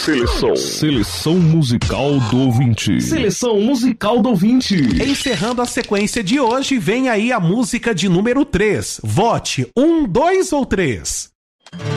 Seleção musical do ouvinte. Seleção musical do ouvinte. Encerrando a sequência de hoje, vem aí a música de número 3. Vote 1, 2 ou 3.